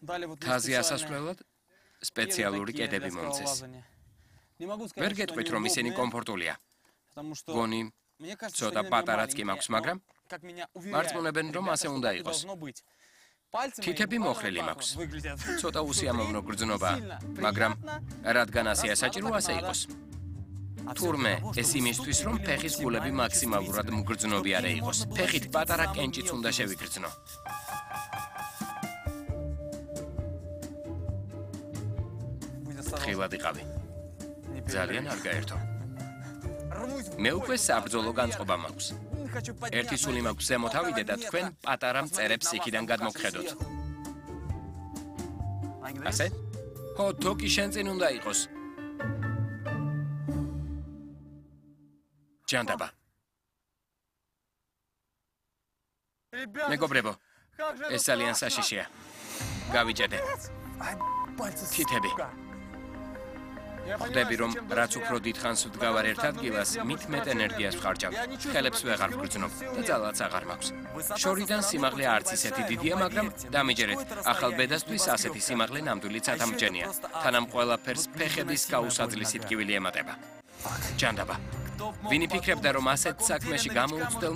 Თაზე ასასვლელად სპეციალური კედები მომწეს. ვერ გეტყვით, რომ ისინი კომფორტულია. გონი ცოტა პატარაც კი მაქვს, მაგრამ მარწმუნებენ, რომ ასე უნდა იყოს. თითები მოხრილი მაქვს. ცოტა უსიამოვნო გრძნობაა, მაგრამ რადგან ასეა საჭირო, ასე იყოს. თურმე ეს იმისთვის, რომ ფეხის გულები მაქსიმალურად მგრძნობი არ იყოს. ფეხით პატარა კენჭიც უნდა შევიგრძნო. ხილად იყავი. ძალიან არ გაერთო. მე უკვე საბრძოლო განწყობა მაქვს. ერთი სული მაქვს ზემოთ ავიდე და თქვენ პატარა მწერებს იქიდან გადმოგხედოთ. ასე? ხო, თოკი შენ წინ უნდა იყოს. ჯანდაბა. მეგობრებო, ეს ძალიან საშიშია. გავიჭედე. თითები. ხვდები, რომ რაც უფრო დიდხანს ვდგავარ ერთ ადგილას, მით მეტ ენერგიას ვხარჯავ. ხელებს ვეღარ ვგრძნობ და ძალაც აღარ მაქვს. შორიდან სიმაღლე არც ისეთი დიდია, მაგრამ დამიჯერეთ, ახალ ბედასთვის ასეთი სიმაღლე ნამდვილი ცათამბჯენია. თანამ ყველაფერს ფეხების გაუსაძლისი ტკივილი ემატება. ჯანდაბა. ვინ იფიქრებდა, რომ ასეთ საქმეში გამოუცდელ